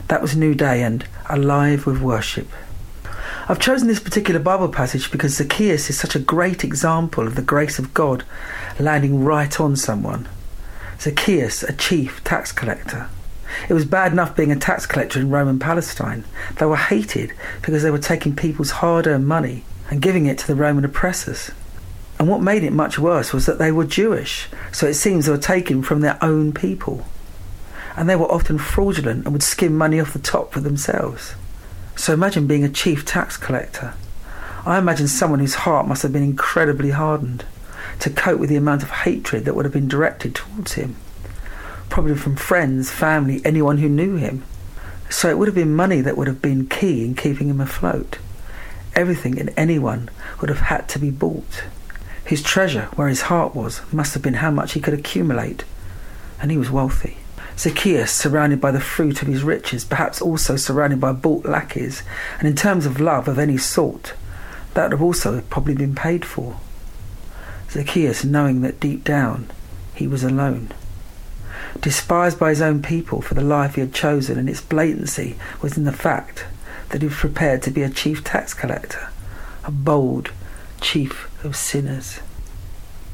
That was New Day and Alive with Worship. I've chosen this particular Bible passage because Zacchaeus is such a great example of the grace of God landing right on someone. Zacchaeus, a chief tax collector. It was bad enough being a tax collector in Roman Palestine. They were hated because they were taking people's hard-earned money and giving it to the Roman oppressors. And what made it much worse was that they were Jewish, so it seems they were taken from their own people. And they were often fraudulent and would skim money off the top for themselves. So imagine being a chief tax collector. I imagine someone whose heart must have been incredibly hardened to cope with the amount of hatred that would have been directed towards him. Probably from friends, family, anyone who knew him. So it would have been money that would have been key in keeping him afloat. Everything and anyone would have had to be bought. His treasure, where his heart was, must have been how much he could accumulate. And he was wealthy. Zacchaeus, surrounded by the fruit of his riches, perhaps also surrounded by bought lackeys, and in terms of love of any sort, that would have also probably been paid for. Zacchaeus knowing that deep down he was alone. Despised by his own people for the life he had chosen, and its blatancy was in the fact that he was prepared to be a chief tax collector, a bold chief of sinners.